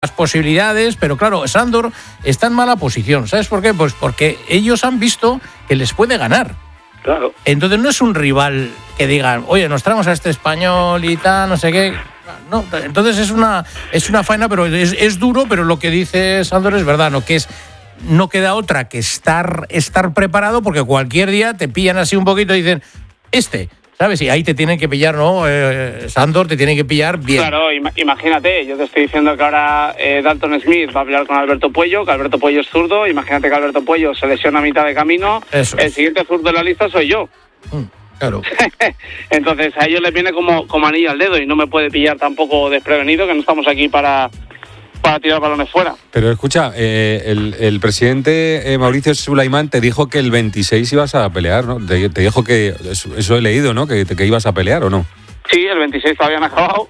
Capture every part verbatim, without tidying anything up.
las posibilidades, pero claro, Sándor está en mala posición. ¿Sabes por qué? Pues porque ellos han visto que les puede ganar. Claro. Entonces no es un rival que digan, oye, nos traemos a este español y tal, no sé qué. No, entonces es una es una faena, pero es, es duro, pero lo que dice Sándor es verdad, ¿no? Que es no queda otra que estar estar preparado, porque cualquier día te pillan así un poquito y dicen, este, ¿sabes? Y ahí te tienen que pillar, ¿no? Eh, Sándor, te tienen que pillar bien. Claro, im- imagínate, yo te estoy diciendo que ahora eh, Dalton Smith va a pelear con Alberto Puello, que Alberto Puello es zurdo, imagínate que Alberto Puello se lesiona a mitad de camino, Eso el es. siguiente zurdo de la lista soy yo. Mm, claro. Entonces a ellos les viene como, como anillo al dedo y no me puede pillar tampoco desprevenido, que no estamos aquí para, para tirar balones fuera. Pero escucha, eh, el, el presidente eh, Mauricio Sulaimán te dijo que el veintiséis ibas a pelear, ¿no? Te, te dijo que, eso, eso he leído, ¿no? Que, que ibas a pelear, ¿o no? Sí, el veintiséis todavía no ha acabado,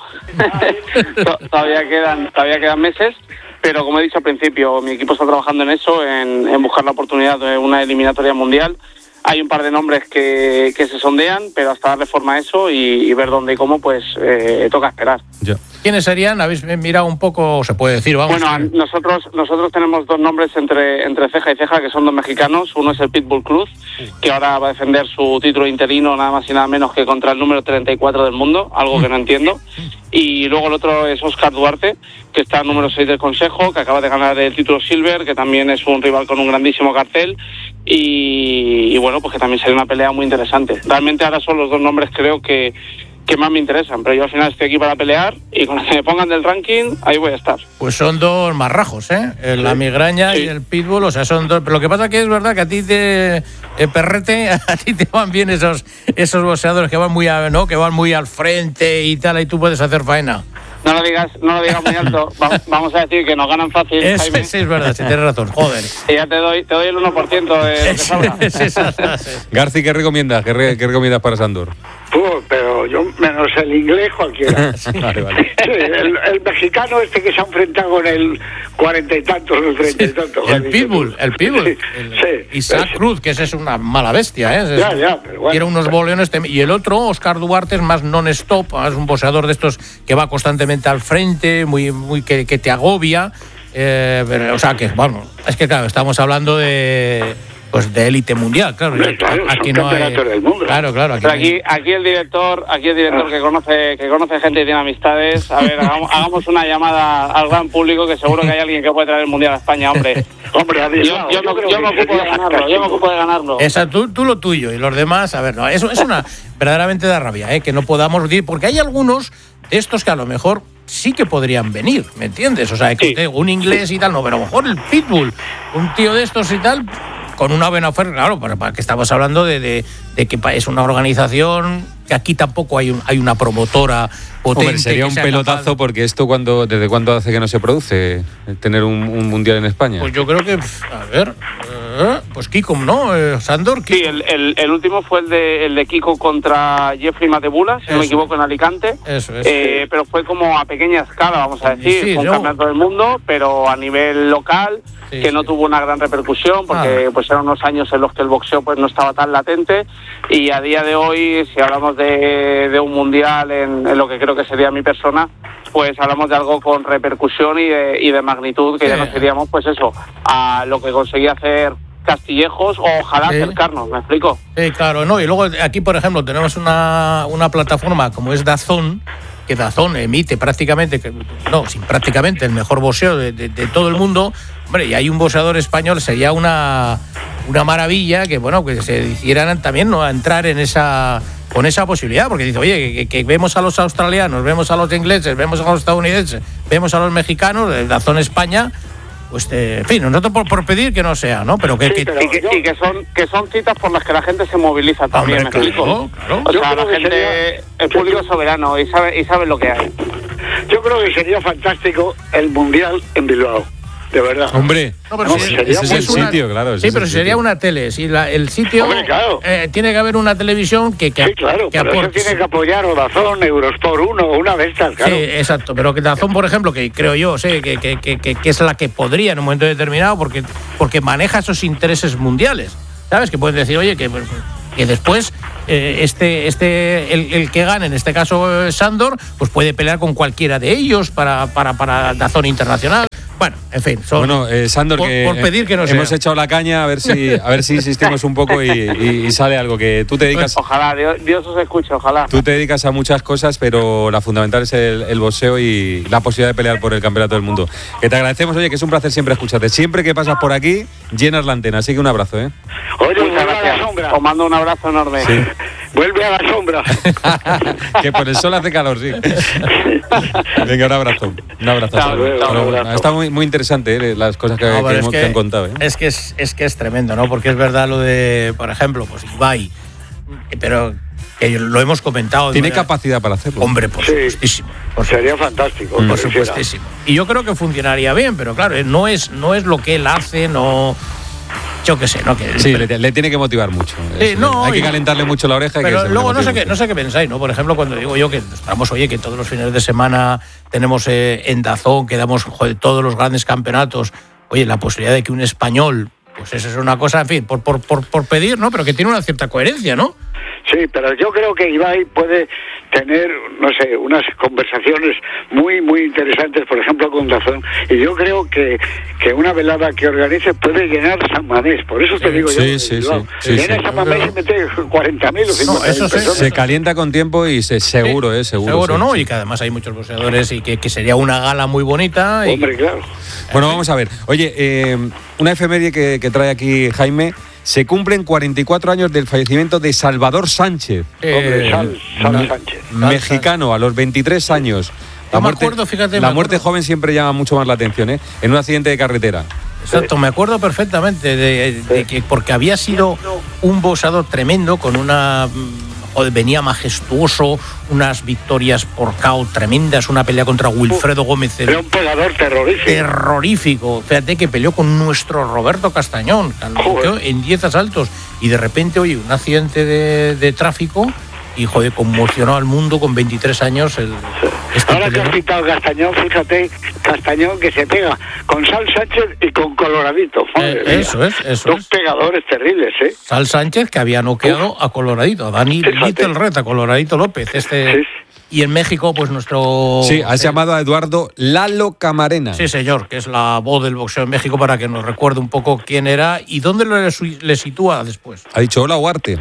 todavía quedan todavía quedan meses, pero como he dicho al principio, mi equipo está trabajando en eso, en, en buscar la oportunidad de una eliminatoria mundial. Hay un par de nombres que, que se sondean, pero hasta darle forma a eso y, y ver dónde y cómo, pues eh, toca esperar. Ya. ¿Quiénes serían? ¿Habéis mirado un poco? Se puede decir, vamos. Bueno, nosotros nosotros tenemos dos nombres entre entre ceja y ceja, que son dos mexicanos. Uno es el Pitbull Cruz, que ahora va a defender su título interino nada más y nada menos que contra el número treinta y cuatro del mundo, algo que no entiendo. Y luego el otro es Oscar Duarte, que está número seis del Consejo, que acaba de ganar el título Silver, que también es un rival con un grandísimo cartel. Y, y bueno, pues que también sería una pelea muy interesante. Realmente ahora son los dos nombres, creo que que más me interesan, pero yo al final estoy aquí para pelear y con los que me pongan del ranking, ahí voy a estar. Pues son dos marrajos, ¿eh? La migraña Sí. y el pitbull, o sea, son dos. Pero lo que pasa que es verdad que a ti te, eh, perrete, a ti te van bien esos esos boxeadores que van muy a, ¿no? Que van muy al frente y tal, y tú puedes hacer faena. No lo digas, no lo digas muy alto. Va- vamos a decir que nos ganan fácil, Es, Jaime. sí, es verdad, sí, tienes razón, joder. Y ya te doy, te doy el uno por ciento de lo que Es, salga. es esa frase. Garci, ¿qué recomiendas? ¿Qué, re- qué recomiendas para Sándor? Pues, pero yo, menos el inglés, cualquiera. Vale, vale. Sí, el, el mexicano este que se ha enfrentado con el cuarenta y tantos, el treinta y tantos. El pitbull, el pitbull. Sí, El- sí. Isaac Cruz, que ese es una mala bestia, ¿eh? Es- Ya, ya, pero bueno. Tiene unos boleones. tem- Y el otro, Oscar Duarte, es más non-stop, es un boxeador de estos que va constantemente al frente, muy, muy que, que te agobia. Eh, pero, o sea, que, bueno, es que claro, estamos hablando de. Pues de élite mundial, claro. Hombre, claro, aquí son no hay. campeonatos del mundo. Claro, claro. Aquí, Pero no hay- aquí, aquí el director, aquí el director que conoce, que conoce gente y tiene amistades. A ver, hagamos, hagamos una llamada al gran público, que seguro que hay alguien que puede traer el mundial a España, hombre. Hombre, adiós. Yo, yo, me, creo yo que me ocupo de sería ganarlo, yo me fantástico. ocupo de ganarlo. Esa, tú, tú lo tuyo y los demás, a ver, no, eso es una verdaderamente da rabia, ¿eh? Que no podamos decir, porque hay algunos de estos que a lo mejor sí que podrían venir, ¿me entiendes? O sea, que Sí. usted, un inglés y tal, no, pero a lo mejor el Pitbull, un tío de estos y tal, con una buena oferta, claro, para, para que estamos hablando de, de, de que pa- es una organización que aquí tampoco hay, un, hay una promotora potente. Hombre, sería que un sea pelotazo capaz- porque esto cuando ¿desde cuándo hace que no se produce eh, tener un, un mundial en España? Pues yo creo que, pf, a ver, eh, pues Kikum, ¿no? Eh, Sándor, Sí, Kikum. el, el, el último fue el de, el de Kiko contra Jeffrey Matebula, si no me Eso. equivoco, en Alicante. Eso es. Eh, pero fue como a pequeña escala, vamos a Sí, decir, sí, fue un yo- campeonato del mundo, pero a nivel local, Sí, que no sí. tuvo una gran repercusión, porque Ah. pues eran unos años en los que el boxeo pues no estaba tan latente, y a día de hoy, si hablamos de, de un mundial en, en lo que creo que sería mi persona, pues hablamos de algo con repercusión y de, y de magnitud, que Sí. ya nos iríamos, pues eso, a lo que conseguía hacer Castillejos, o ojalá Sí. acercarnos, ¿me explico? Sí, claro, no. Y luego aquí, por ejemplo, tenemos una, una plataforma como es DAZN, que DAZN emite prácticamente, que- no, sin prácticamente el mejor boxeo de, de- de todo el mundo. Hombre, y hay un boxeador español, sería una, una maravilla que, bueno, que se hicieran también, ¿no?, a entrar en esa con esa posibilidad, porque dice, oye, que, que vemos a los australianos, vemos a los ingleses, vemos a los estadounidenses, vemos a los mexicanos, de DAZN España. Pues, eh, en fin, nosotros por, por pedir que no sea, ¿no? Pero que, Sí, que- pero- Y que, y que son que son citas por las que la gente se moviliza también, Hombre, ¿me explico? claro, claro. O Yo sea, creo la que gente, sería- el público es soberano y sabe y sabe lo que hay. Yo creo que sería fantástico el mundial en Bilbao, de verdad. Hombre, No, pero No, si- sería ese es muy el bueno. sitio, claro. ese Sí, es pero el si sería sitio. una tele. Si la- el sitio. Hombre, claro. eh, tiene que haber una televisión que, que, Sí, claro, que pero eso aporte. tiene que apoyar o Dazón, Eurosport uno, una de estas, claro. Sí, exacto. Pero que DAZN, por ejemplo, que creo yo, sé que, que, que, que- que es la que podría en un momento determinado, porque, porque maneja esos intereses mundiales. ¿Sabes? Que pueden decir, oye, que, que después eh, este, este el, el que gane, en este caso eh, Sándor, pues puede pelear con cualquiera de ellos para, para, para la zona internacional. Bueno, en fin, son, bueno, eh, Sándor, por, que por pedir que no hemos sea. echado la caña a ver si a ver si insistimos un poco y, y, y sale algo, que tú te dedicas. Ojalá, Dios, Dios os escuche, ojalá. Tú te dedicas a muchas cosas, pero la fundamental es el, el boxeo y la posibilidad de pelear por el campeonato del mundo. Que te agradecemos, oye, que es un placer siempre escucharte. Siempre que pasas por aquí, llenas la antena, así que un abrazo, ¿eh? Oye, Muchas vuelve a la gracias. sombra. Os mando un abrazo enorme. Sí. Vuelve a la sombra. Que por el sol hace calor, sí. Venga, un abrazo. Un abrazo. Chao, Hasta luego. chao, Hasta luego. un abrazo. Está muy, muy interesante, ¿eh? Las cosas que, No, que pero hemos- es que han contado, ¿eh? Es que es, es que es tremendo, ¿no? Porque es verdad lo de, por ejemplo, pues Ibai, pero que lo hemos comentado. Tiene ¿no? capacidad para hacerlo. Hombre, por Sí. supuestísimo. Por, Sería fantástico. por lo que hiciera. supuestísimo. Y yo creo que funcionaría bien, pero claro, eh, no es, no es lo que él hace, no. Yo qué sé, ¿no? Que, Sí, le, le tiene que motivar mucho. Sí, Es- no, hay que y- calentarle mucho la oreja. y que Pero se le luego no sé, motive qué, no mucho. sé qué pensáis, ¿no? Por ejemplo, cuando digo yo que estamos, oye, que todos los fines de semana tenemos eh, en Dazón, que damos joder, todos los grandes campeonatos, oye, la posibilidad de que un español, pues eso es una cosa, en fin, por, por, por, por pedir, ¿no? Pero que tiene una cierta coherencia, ¿no? Sí, pero yo creo que Ibai puede tener, no sé, unas conversaciones muy, muy interesantes, por ejemplo, con Dazón. Y yo creo que, que una velada que organice puede llenar San Mamés. Por eso te Sí, digo sí, yo. sí, Bilbao. sí, sí, Llena sí. San Mamés y mete cuarenta mil o cincuenta mil eso sí. personas. Se calienta con tiempo y se, seguro, ¿eh? Seguro. Seguro, sí, ¿no? sí. Y que además hay muchos boxeadores y que, que sería una gala muy bonita. Y, Hombre, claro. Bueno, vamos a ver. Oye, eh, una efeméride que, que trae aquí Jaime. Se cumplen cuarenta y cuatro años del fallecimiento de Salvador Sánchez, Hombre, eh, Sal, Sal me- Sánchez. mexicano, a los veintitrés años. Yo me acuerdo, fíjate, la me muerte acuerdo. joven siempre llama mucho más la atención, ¿eh? En un accidente de carretera. Exacto, me acuerdo perfectamente de, de que porque había sido un boxeador tremendo con una mm, joder, venía majestuoso, unas victorias por K O tremendas, una pelea contra Wilfredo Gómez el Era un pegador terrorífico. terrorífico. Fíjate que peleó con nuestro Roberto Castañón, que lo Joder. noqueó en diez asaltos y de repente, oye, un accidente de, de tráfico y joder, conmocionó al mundo con veintitrés años el este Ahora que has peleador. citado Castañón, fíjate, Castañón que se pega con Sal Sánchez y con Coloradito. Madre Eh, mía. eso es, eso Dos es. pegadores terribles, ¿eh? Sal Sánchez, que había noqueado a Coloradito, a Dani Fíjate. Little Red, a Coloradito López. Este, Sí. Y en México, pues nuestro... Sí, has eh, llamado a Eduardo Lalo Camarena. Sí, señor, que es la voz del boxeo en México, para que nos recuerde un poco quién era y dónde le, le sitúa después. Ha dicho, hola, Huarte.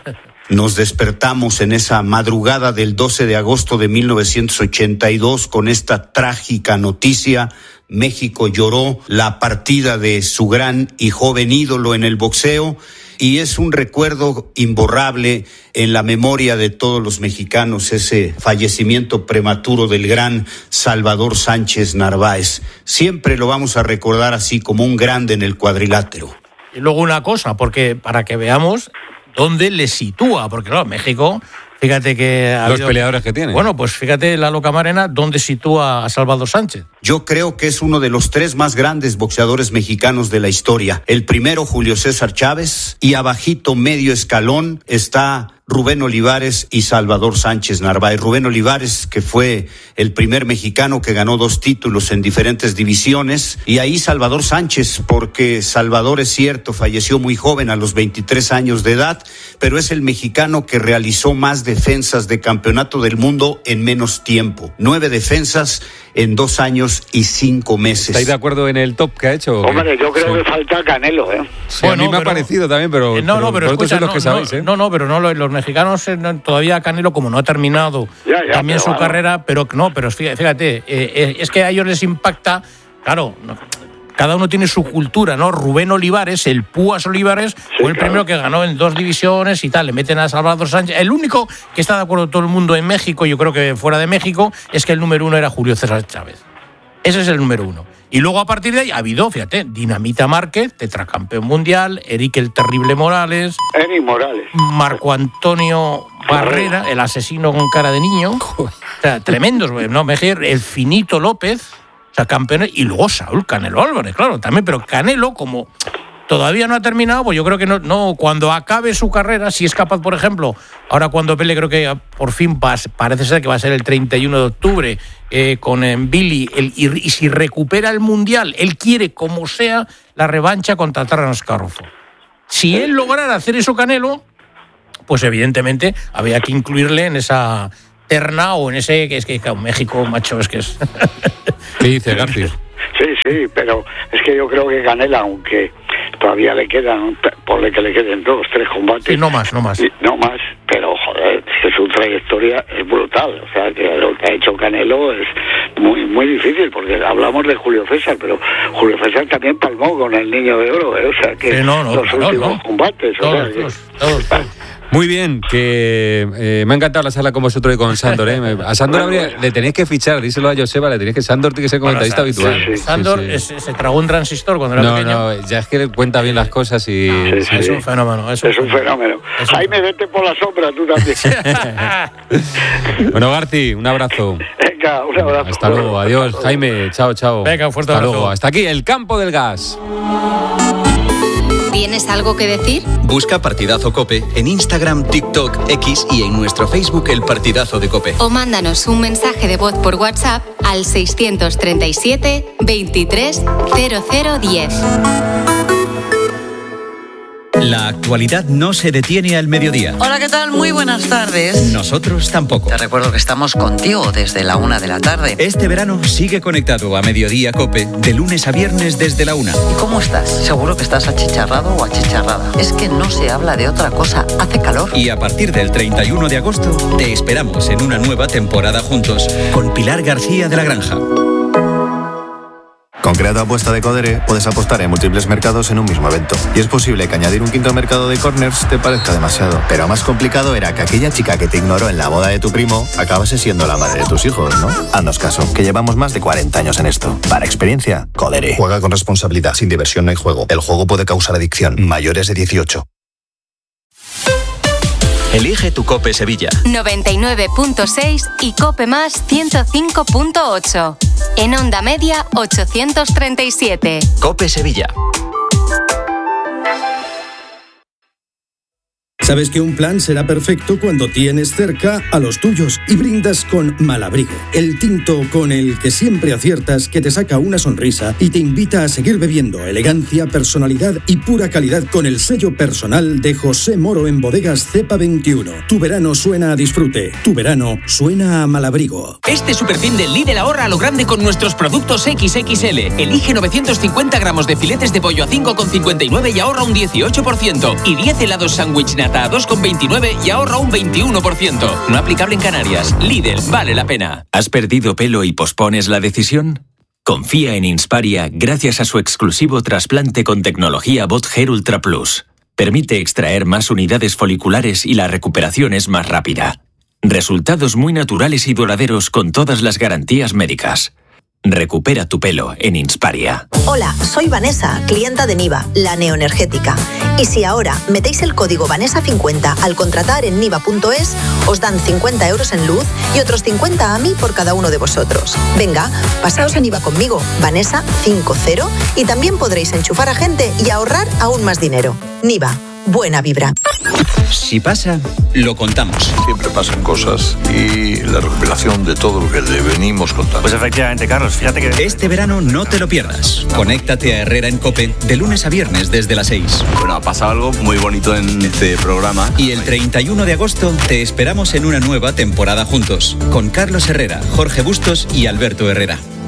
Nos despertamos en esa madrugada del doce de agosto de mil novecientos ochenta y dos con esta trágica noticia. México lloró la partida de su gran y joven ídolo en el boxeo y es un recuerdo imborrable en la memoria de todos los mexicanos, ese fallecimiento prematuro del gran Salvador Sánchez Narváez. Siempre lo vamos a recordar así, como un grande en el cuadrilátero. Y luego una cosa, porque para que veamos dónde le sitúa, porque claro, México, fíjate que... ha Los habido- peleadores que tiene. Bueno, pues fíjate, Lalo Camarena, dónde sitúa a Salvador Sánchez. Yo creo que es uno de los tres más grandes boxeadores mexicanos de la historia. El primero, Julio César Chávez, y abajito, medio escalón, está Rubén Olivares y Salvador Sánchez Narváez. Rubén Olivares, que fue el primer mexicano que ganó dos títulos en diferentes divisiones, y ahí Salvador Sánchez, porque Salvador, es cierto, falleció muy joven, a los veintitrés años de edad, pero es el mexicano que realizó más defensas de campeonato del mundo en menos tiempo. Nueve defensas en dos años y cinco meses. ¿Estáis de acuerdo en el top que ha hecho? o qué? Hombre, yo creo Sí. que falta Canelo, ¿eh? Sí, a mí me ha pero- parecido también, pero, Eh, no, no, pero vosotros escucha, sois los no, que sabéis, no, ¿eh? no, no, pero no, lo- los mexicanos eh, no, todavía Canelo, como no ha terminado Ya, ya, también pero su bueno. carrera, pero no, pero fíjate, fíjate eh, eh, es que a ellos les impacta, claro, no, cada uno tiene su cultura, ¿no? Rubén Olivares, el Púas Olivares, fue el claro. primero que ganó en dos divisiones y tal, le meten a Salvador Sánchez. El único que está de acuerdo todo el mundo en México, yo creo que fuera de México, es que el número uno era Julio César Chávez. Ese es el número uno. Y luego a partir de ahí ha habido, fíjate, Dinamita Márquez, tetracampeón mundial, Eric el Terrible Morales, Eri Morales. Marco Antonio Barrera, el asesino con cara de niño. O sea, tremendos, ¿no? Mejor, el Finito López, o sea, campeones. Y luego Saúl Canelo Álvarez, claro, también. Pero Canelo, como todavía no ha terminado, pues yo creo que no, no cuando acabe su carrera, si es capaz, por ejemplo, ahora cuando pelee, creo que por fin va, parece ser que va a ser el treinta y uno de octubre, eh, con eh, Billy, el, y, y si recupera el Mundial, él quiere, como sea, la revancha contra Terrence Crawford. Si él lograra hacer eso, Canelo, pues evidentemente había que incluirle en esa terna o en ese, que es que claro, México, macho, es que es... ¿Qué dice García? Sí, sí, pero es que yo creo que Canela, aunque todavía le quedan, por que le queden dos, tres combates. Sí, no más, no más. No más, pero joder, es que su trayectoria es brutal. O sea, que lo que ha hecho Canelo es muy muy difícil, porque hablamos de Julio César, pero Julio César también palmó con el Niño de Oro, ¿eh? O sea, que sí, no, no, los claro, últimos no. combates. Todos, o sea, que, todos, todos, todos. Muy bien, que eh, me ha encantado la sala con vosotros y con Sándor. ¿eh? A Sándor Bueno, habría, bueno. le tenéis que fichar, díselo a Joseba, le tenéis que Sándor tiene que ser comentarista Bueno, habitual. sí, sí. Sándor Sí, sí. es- se tragó un transistor cuando era No, pequeño. no, ya es que le cuenta bien las cosas y... Sí, sí. Es un fenómeno. Es un, es un fenómeno. Es un Jaime, vete por la sombra, tú también. Bueno, Garci, un abrazo. Venga, un abrazo. Hasta luego, adiós, Jaime, chao, chao. Venga, un fuerte Hasta abrazo. luego, hasta aquí, el campo del gas. ¿Tienes algo que decir? Busca Partidazo Cope en Instagram, TikTok, X y en nuestro Facebook El Partidazo de Cope. O mándanos un mensaje de voz por WhatsApp al seiscientos treinta y siete, veintitrés, cero cero diez. La actualidad no se detiene al mediodía. Hola, ¿qué tal? Muy buenas tardes. Nosotros tampoco. Te recuerdo que estamos contigo desde la una de la tarde. Este verano sigue conectado a Mediodía Cope de lunes a viernes desde la una. ¿Y cómo estás? Seguro que estás achicharrado o achicharrada. Es que no se habla de otra cosa. Hace calor. Y a partir del treinta y uno de agosto te esperamos en una nueva temporada juntos con Pilar García de la Granja. Con Creato Apuesta de Codere puedes apostar en múltiples mercados en un mismo evento. Y es posible que añadir un quinto mercado de corners te parezca demasiado. Pero más complicado era que aquella chica que te ignoró en la boda de tu primo acabase siendo la madre de tus hijos, ¿no? Haznos caso, que llevamos más de cuarenta años en esto. Para experiencia, Codere. Juega con responsabilidad. Sin diversión no hay juego. El juego puede causar adicción. Mayores de dieciocho. Elige tu Cope Sevilla. noventa y nueve punto seis y Cope Más ciento cinco punto ocho. En onda media ochocientos treinta y siete. Cope Sevilla. Sabes que un plan será perfecto cuando tienes cerca a los tuyos y brindas con Malabrigo, el tinto con el que siempre aciertas, que te saca una sonrisa y te invita a seguir bebiendo. Elegancia, personalidad y pura calidad con el sello personal de José Moro en Bodegas Cepa veintiuno. Tu verano suena a disfrute, tu verano suena a Malabrigo. Este superfin del Lidl ahorra a lo grande con nuestros productos equis equis ele. Elige novecientos cincuenta gramos de filetes de pollo a cinco con cincuenta y nueve y ahorra un dieciocho por ciento. Y diez helados sándwich nata a dos con veintinueve y ahorra un veintiuno por ciento. No aplicable en Canarias. Lidl, vale la pena. ¿Has perdido pelo y pospones la decisión? Confía en Insparia gracias a su exclusivo trasplante con tecnología Bot Hair Ultra Plus. Permite extraer más unidades foliculares y la recuperación es más rápida. Resultados muy naturales y duraderos con todas las garantías médicas. Recupera tu pelo en Insparia. Hola, soy Vanessa, clienta de Niva, la neoenergética. Y si ahora metéis el código Vanessa cincuenta al contratar en niva punto es, os dan cincuenta euros en luz y otros cincuenta a mí por cada uno de vosotros. Venga, pasaos a Niva conmigo, Vanessa cincuenta, y también podréis enchufar a gente y ahorrar aún más dinero. Niva, buena vibra. Si pasa, lo contamos. Siempre pasan cosas y la recopilación de todo lo que le venimos contando. Pues efectivamente, Carlos, fíjate que... Este verano no te lo pierdas. Conéctate a Herrera en COPE de lunes a viernes desde las seis. Bueno, ha pasado algo muy bonito en este programa. Y el treinta y uno de agosto te esperamos en una nueva temporada juntos, con Carlos Herrera, Jorge Bustos y Alberto Herrera.